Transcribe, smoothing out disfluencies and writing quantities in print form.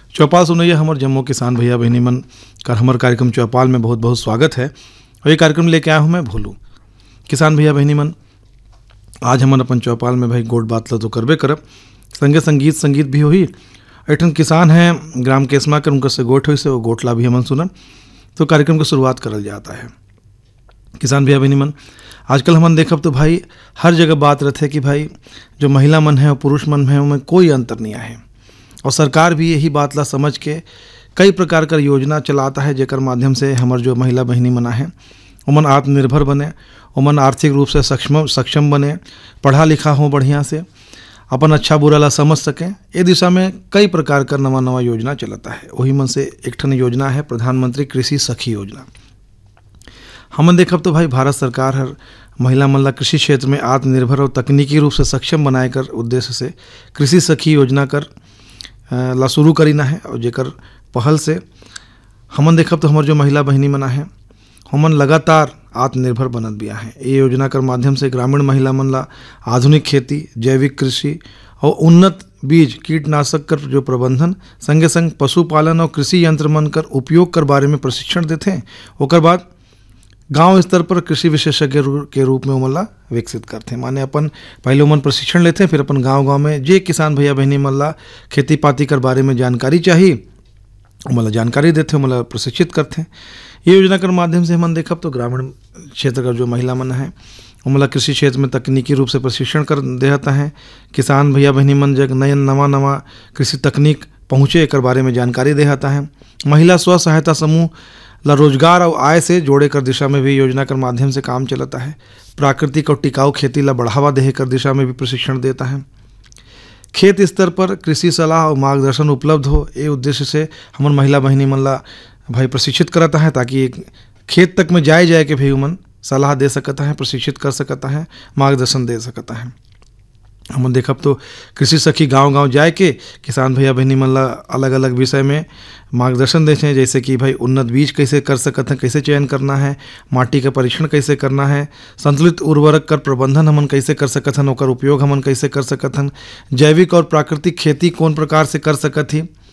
चौपाल सुनैया हमर जम्मू किसान भैया बहनी मन कर हमर कार्यक्रम चौपाल में बहुत बहुत स्वागत है। और ये कार्यक्रम लेके आया हूँ मैं भोलू। किसान भैया बहनी मन, आज हमन अपन चौपाल में भाई गोट बात ला तो करबे करब, संगे संगीत भी होही। ऐठन किसान हैं ग्राम केसमा कर, उनकर से गोट हुई से वो गोटला भी हमन सुनन। तो कार्यक्रम की शुरुआत करल जाता है। किसान भैया बहनी मन, आजकल हमन देखब तो भाई हर जगह बात रहते है कि भाई जो महिला मन है और पुरुष मन है उनमें कोई अंतर नहीं है। और सरकार भी यही बात ला समझ के कई प्रकार का योजना चलाता है, जेकर माध्यम से हमार जो महिला बहनी मना है उमन आत्मनिर्भर बने, उमन आर्थिक रूप से सक्षम बने, पढ़ा लिखा हो बढ़िया से, अपन अच्छा बुरा ला समझ सकें। ये दिशा में कई प्रकार का नवा योजना चलता है। वही मन से एक ठन योजना है प्रधानमंत्री कृषि सखी योजना। हमन देखब तो भाई भारत सरकार हर महिला मन ला कृषि क्षेत्र में आत्मनिर्भर और तकनीकी रूप से सक्षम बनाए कर उद्देश्य से कृषि सखी योजना कर ला शुरू करीना है। और जेकर पहल से हमन देखब तो हमार जो महिला बहनी मना है हमन लगातार आत्मनिर्भर बनत बिया है। ये योजना कर माध्यम से ग्रामीण महिला मन ला आधुनिक खेती, जैविक कृषि और उन्नत बीज कीटनाशक कर जो प्रबंधन, संगे संग पशुपालन और कृषि यंत्र मन कर उपयोग कर बारे में प्रशिक्षण देते हैं। ओकर बाद गांव स्तर पर कृषि विशेषज्ञ के रूप में उमन ला विकसित करते हैं। माने अपन पहले उमन प्रशिक्षण लेते हैं, फिर अपन गांव में जे किसान भैया बहनी मन ला खेती पाती कर बारे में जानकारी चाहिए उमन ला जानकारी देते हैं, उमन ला प्रशिक्षित करते हैं। ये योजना के माध्यम से हमन देखब तो ग्रामीण क्षेत्र का जो महिला मन है उमन ला कृषि क्षेत्र में तकनीकी रूप से प्रशिक्षण कर देता है। किसान भैया बहनी मन जग नवा कृषि तकनीक पहुँचे कर बारे में जानकारी देता है। महिला स्व सहायता समूह ला रोजगार और आय से जोड़े कर दिशा में भी योजना के माध्यम से काम चलता है। प्राकृतिक और टिकाऊ खेती ला बढ़ावा दे कर दिशा में भी प्रशिक्षण देता है। खेत स्तर पर कृषि सलाह और मार्गदर्शन उपलब्ध हो, ये उद्देश्य से हमार महिला बहनी मन ला भाई प्रशिक्षित करता है, ताकि खेत तक में जाए के भाई उमन सलाह दे सकता है, प्रशिक्षित कर सकता है, मार्गदर्शन दे सकता है। हमन देखब तो कृषि सखी गांव जाए के किसान भैया बहनी मन ला अलग अलग विषय में मार्गदर्शन देते हैं, जैसे कि भाई उन्नत बीज कैसे कर सकते हैं, कैसे चयन करना है, माटी का परीक्षण कैसे करना है, संतुलित उर्वरक कर प्रबंधन हमन कैसे कर सकत हन, ओकर उपयोग हमन कैसे कर सकत हन, जैविक और प्राकृतिक खेती कौन प्रकार से कर सकत ही,